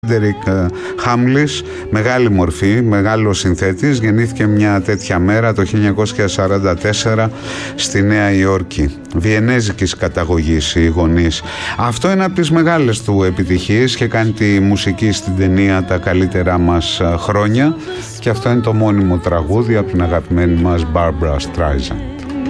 Φρέντερικ Χάμλις, μεγάλη μορφή, μεγάλος συνθέτης, γεννήθηκε μια τέτοια μέρα το 1944 στη Νέα Υόρκη. Βιενέζικης καταγωγής οι γονείς. Αυτό είναι από τις μεγάλες του επιτυχίες και κάνει τη μουσική στην ταινία «Τα καλύτερά μας χρόνια» και αυτό είναι το μόνιμο τραγούδι από την αγαπημένη μας Barbra Streisand.